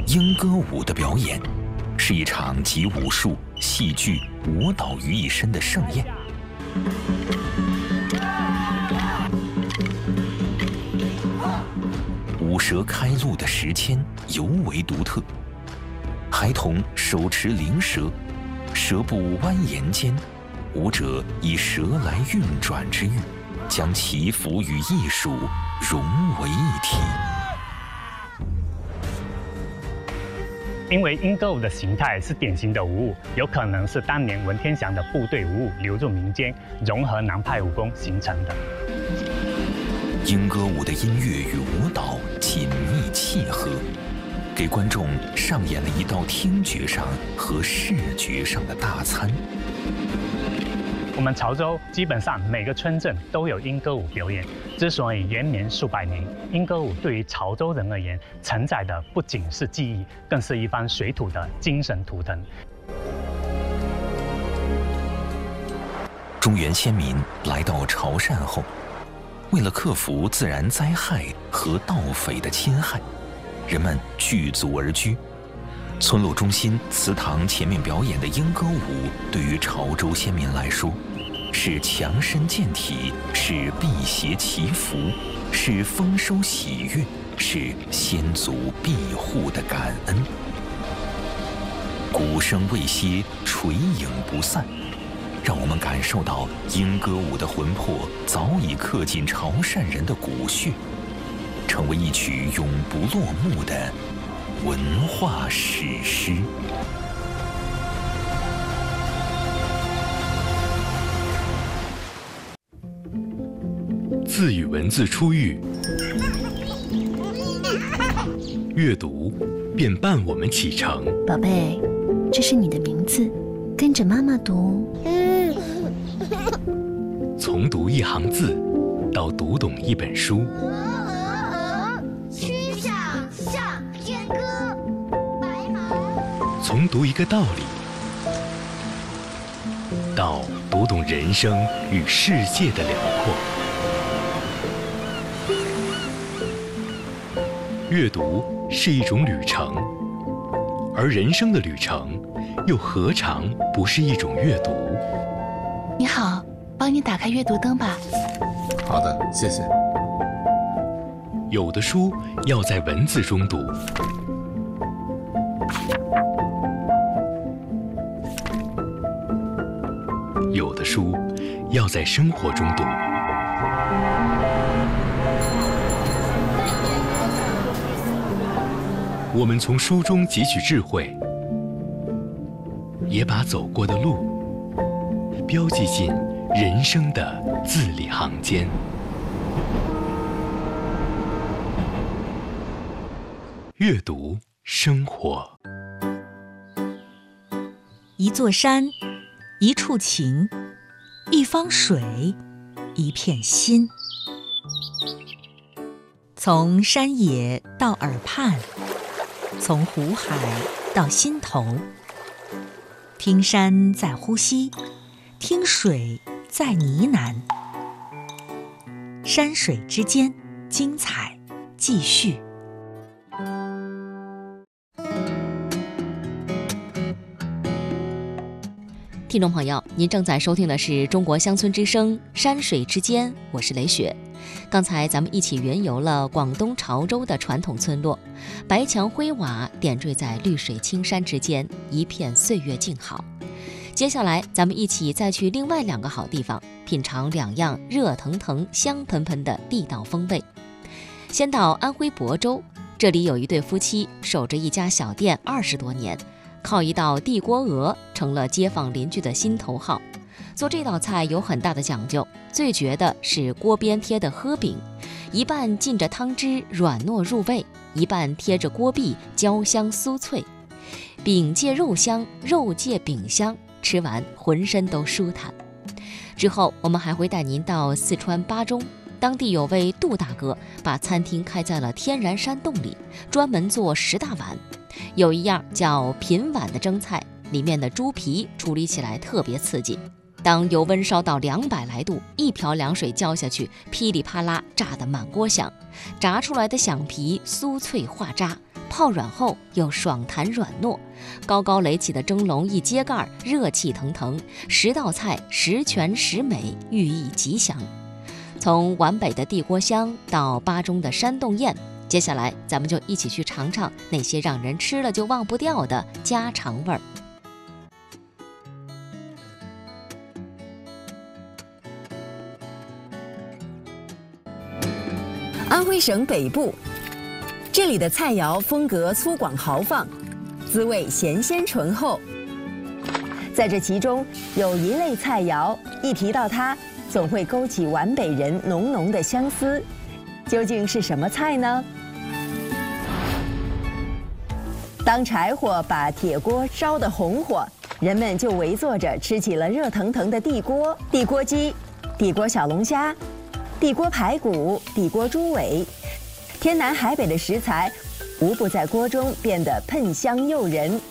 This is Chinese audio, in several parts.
莺歌舞的表演是一场集武术、戏剧、舞蹈于一身的盛宴。舞蛇开路的时迁尤为独特，孩童手持灵蛇，蛇部蜿蜒间，舞者以蛇来运转之韵，将祈福与艺术融为一体。 因为莺歌舞的形态是典型的舞舞，有可能是当年文天祥的部队舞舞流入民间，融合南派武功形成的。 莺歌舞的音乐与舞蹈紧密契合，给观众上演了一道听觉上和视觉上的大餐。 我们潮州基本上每个村镇都有莺歌舞表演。之所以延绵数百年，莺歌舞对于潮州人而言，承载的不仅是记忆，更是一方水土的精神图腾。 中原先民来到潮汕后，为了克服自然灾害和盗匪的侵害，人们聚族而居。村落中心祠堂前面表演的莺歌舞，对于潮州先民来说，是强身健体，是辟邪祈福，是丰收喜悦，是先祖庇护的感恩。鼓声未歇，垂影不散，让我们感受到莺歌舞的魂魄早已刻进潮汕人的骨血，成为一曲永不落幕的文化史诗。 字与文字初遇，阅读便伴我们启程。 宝贝，这是你的名字，跟着妈妈读。 从读一行字，到读懂一本书。 曲项向天歌，白马。 从读一个道理，到读懂人生与世界的辽阔。阅读是一种旅程，而人生的旅程又何尝不是一种阅读？ 你好，帮你打开阅读灯吧。 好的，谢谢。 有的书要在文字中读，有的书要在生活中读。我们从书中汲取智慧，也把走过的路标记进人生的字里行间。阅读生活。 一座山，一处情，一方水，一片心。从山野到耳畔，从湖海到心头，听山在呼吸，听水在呢喃。山水之间，精彩继续。 听众朋友，您正在收听的是中国乡村之声山水之间，我是雷雪。刚才咱们一起云游了广东潮州的传统村落，白墙灰瓦点缀在绿水青山之间，一片岁月静好。接下来咱们一起再去另外2个好地方，品尝2样热腾腾香喷喷的地道风味。先到安徽亳州，这里有一对夫妻守着一家小店20多年，靠一道地锅鹅成了街坊邻居的心头好。做这道菜有很大的讲究，最绝的是锅边贴的喝饼，一半浸着汤汁软糯入味，一半贴着锅壁焦香酥脆。饼借肉香，肉借饼香，吃完浑身都舒坦。之后我们还会带您到四川巴中，当地有位杜大哥把餐厅开在了天然山洞里，专门做10大碗。有一样叫品碗的蒸菜，里面的猪皮处理起来特别刺激。 当油温烧到200来度，一瓢凉水浇下去，噼里啪啦炸得满锅响，炸出来的响皮酥脆化渣，泡软后又爽弹软糯。高高垒起的蒸笼一揭盖，热气腾腾，10道菜10全10美，寓意吉祥。从皖北的地锅香到巴中的山洞宴，接下来咱们就一起去尝尝那些让人吃了就忘不掉的家常味儿。 安徽省北部，这里的菜肴风格粗犷豪放，滋味咸鲜醇厚。在这其中有一类菜肴，一提到它，总会勾起皖北人浓浓的相思。究竟是什么菜呢？当柴火把铁锅烧得红火，人们就围坐着吃起了热腾腾的地锅、地锅鸡、地锅小龙虾、地锅排骨、地锅猪尾，天南海北的食材无不在锅中变得喷香诱人。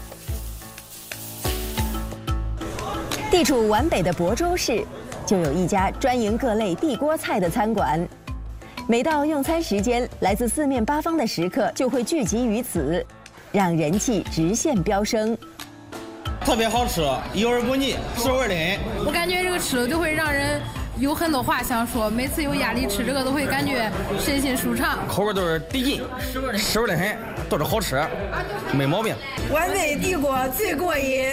地处皖北的亳州市，就有一家专营各类地锅菜的餐馆。每到用餐时间，来自4面8方的食客就会聚集于此，让人气直线飙升。 特别好吃，油而不腻，滋味的很。 我感觉这个吃了都会让人有很多话想说，每次有压力吃这个都会感觉身心舒畅， 口味都是得劲，湿味的很，都是好吃，没毛病。 皖北地锅最过瘾。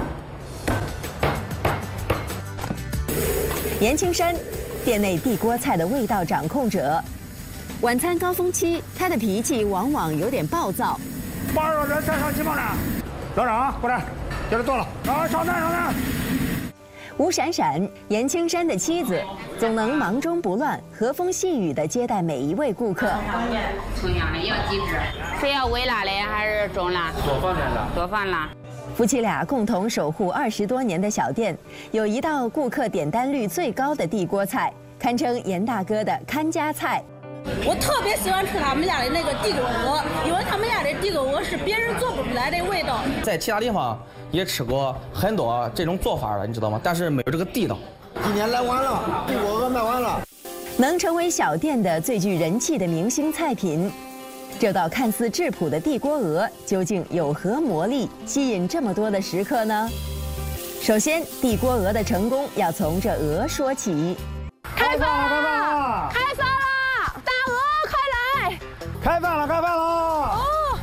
严青山，店内地锅菜的味道掌控者。晚餐高峰期，他的脾气往往有点暴躁。 8个人再上鸡毛了，老张，过来，接着做了，上菜。 吴闪闪，严青山的妻子，总能忙中不乱，和风细雨地接待每一位顾客。 同样的要几只？是要微辣的还是中辣？做饭了。 夫妻俩共同守护20多年的小店，有一道顾客点单率最高的地锅菜，堪称严大哥的看家菜。 我特别喜欢吃他们家的那个地沟鹅，因为他们家的地沟鹅是别人做不出来的味道。 在其他地方也吃过很多这种做法了，你知道吗？但是没有这个地道。 今年来完了，地沟鹅卖完了。 能成为小店的最具人气的明星菜品，这道看似质朴的地锅鹅究竟有何魔力，吸引这么多的食客呢？首先，地锅鹅的成功要从这鹅说起。 开饭了！ 开饭了！大鹅快来！ 开饭了！哦，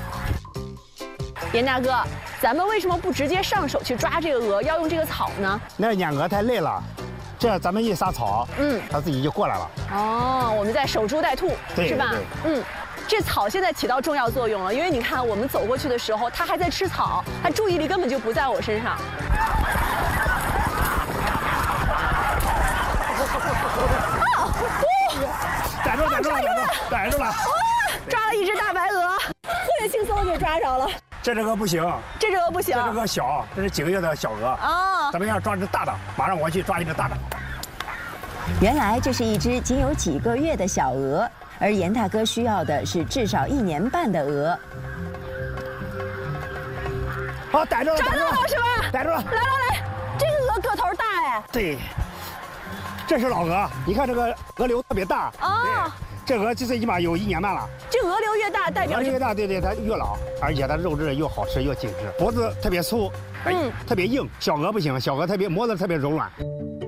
严大哥，咱们为什么不直接上手去抓这个鹅，要用这个草呢？ 那撵鹅太累了，这样咱们一撒草，它自己就过来了。 哦，我们在守株待兔，是吧？这草现在起到重要作用了，因为你看我们走过去的时候，它还在吃草，它注意力根本就不在我身上。 逮住了！ 抓了一只大白鹅，特别轻松就抓着了。 这只鹅不行， 这只鹅不行， 这只鹅小，这是几个月的小鹅啊。咱们要抓只大的，马上我去抓一只大的。 原来这是一只仅有几个月的小鹅，而严大哥需要的是至少1年半的鹅。 好，逮住了， 抓到了是吧？ 逮住了！ 来，这个鹅个头大哎。 对，这是老鹅，你看这个鹅瘤特别大啊。这鹅最起码有1年半了。 这鹅瘤越大，代表鹅瘤越大，对，它越老，而且它肉质又好吃又紧致，脖子特别粗，特别硬。小鹅不行，小鹅磨得特别柔软。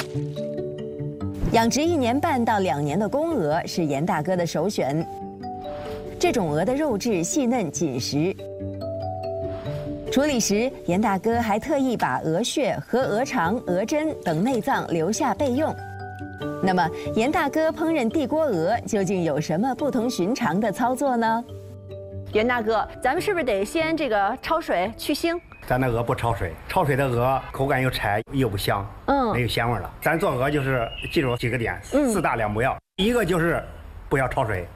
养殖1年半到2年的公鹅是严大哥的首选。这种鹅的肉质细嫩紧实。处理时，严大哥还特意把鹅血和鹅肠、鹅胗等内脏留下备用。那么，严大哥烹饪地锅鹅究竟有什么不同寻常的操作呢？ 严大哥，咱们是不是得先这个焯水去腥？ 咱那鹅不焯水，焯水的鹅口感又柴又不香，没有鲜味了。咱做鹅就是记住几个点，4大2不要。一个就是不要焯水，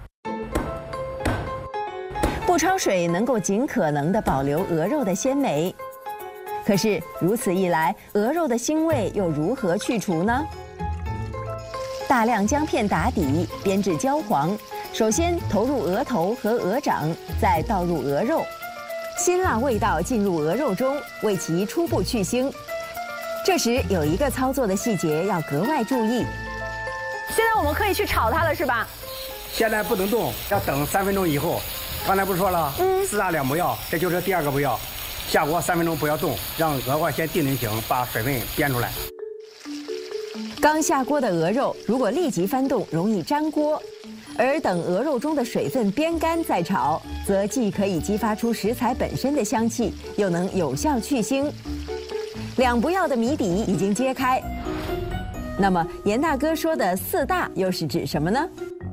不焯水能够尽可能地保留鹅肉的鲜美。可是如此一来，鹅肉的腥味又如何去除呢？大量姜片打底，煸至焦黄。首先投入鹅头和鹅掌，再倒入鹅肉，辛辣味道进入鹅肉中，为其初步去腥。 这时有一个操作的细节要格外注意。 现在我们可以去炒它了，是吧？ 现在不能动，要等3分钟以后。刚才不是说了，4大2不要，这就是第2个不要。下锅3分钟不要动，让鹅块先定型，把水分煸出来。 刚下锅的鹅肉如果立即翻动，容易粘锅。而等鹅肉中的水分煸干再炒，则既可以激发出食材本身的香气，又能有效去腥。2不要的谜底已经揭开。那么严大哥说的4大又是指什么呢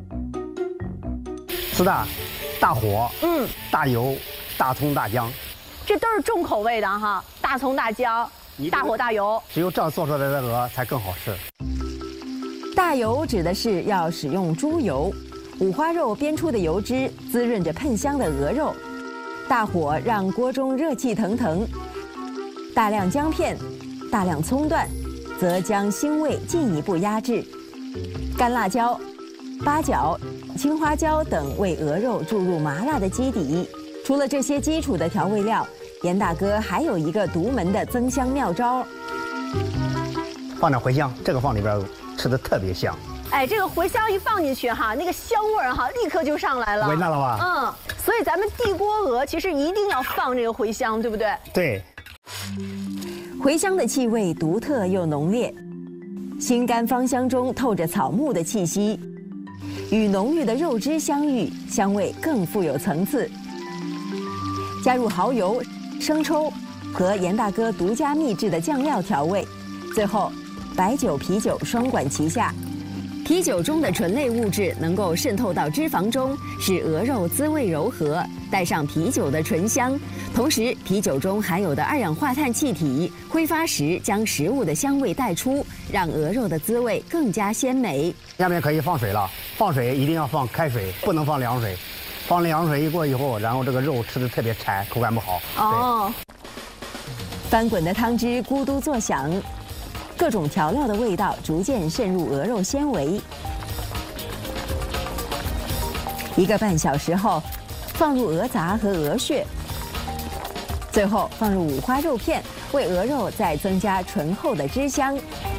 ？4大：大火、大油、大葱、大姜。 这都是重口味的哈，大葱、大姜、大火、大油。 只有这样做出来的鹅才更好吃。 大油指的是要使用猪油。五花肉煸出的油脂滋润着喷香的鹅肉，大火让锅中热气腾腾，大量姜片、大量葱段，则将腥味进一步压制。干辣椒、八角、青花椒等为鹅肉注入麻辣的基底。除了这些基础的调味料，严大哥还有一个独门的增香妙招， 放点茴香，这个放里边吃的特别香。 哎，这个茴香一放进去哈，那个香味儿哈，立刻就上来了。 闻到了吧？ 所以咱们地锅鹅其实一定要放这个茴香，对不对？ 对。 茴香的气味独特又浓烈，心甘芳香中透着草木的气息，与浓郁的肉汁相遇，香味更富有层次。加入蚝油、生抽和严大哥独家秘制的酱料调味，最后白酒、啤酒双管齐下。啤酒中的醇类物质能够渗透到脂肪中，使鹅肉滋味柔和，带上啤酒的醇香。同时，啤酒中含有的2氧化碳气体挥发时将食物的香味带出，让鹅肉的滋味更加鲜美。 下面可以放水了，放水一定要放开水，不能放凉水。放凉水一过以后，然后这个肉吃的特别柴，口感不好。 哦。 翻滚的汤汁咕嘟作响。各种调料的味道逐渐渗入鹅肉纤维。1个半小时后，放入鹅杂和鹅血，最后放入五花肉片，为鹅肉再增加醇厚的汁香。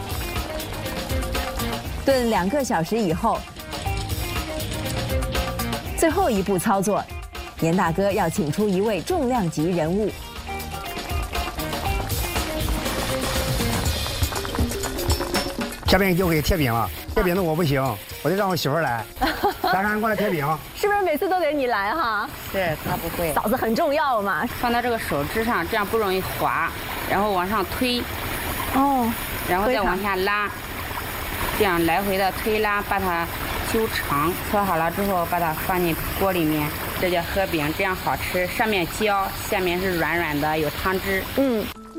炖2个小时以后，最后一步操作，严大哥要请出一位重量级人物。 下面就给贴饼了，贴饼的我不行，我就让我媳妇来。珊珊过来贴饼， 是不是每次都得你来哈？ 是，她不会。 嫂子很重要嘛， 放到这个手指上，这样不容易滑，然后往上推，然后再往下拉，这样来回的推拉，把它揪长。搓好了之后，把它放进锅里面，这叫河饼，这样好吃，上面焦，下面是软软的，有汤汁。